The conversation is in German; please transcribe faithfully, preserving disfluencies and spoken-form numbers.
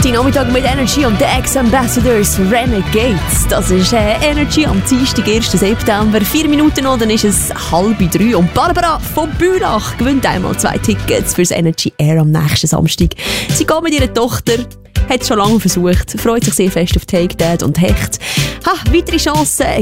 Freitagnachmittag mit Energy und den Ex-Ambassadors Renegades. Das ist äh, Energy am Dienstag, ersten September. Vier Minuten noch, dann ist es halb drei. Und Barbara von Bülach gewinnt einmal zwei Tickets fürs Energy Air am nächsten Samstag. Sie geht mit ihrer Tochter, hat es schon lange versucht, freut sich sehr fest auf Take That und Hecht. Ha, weitere Chancen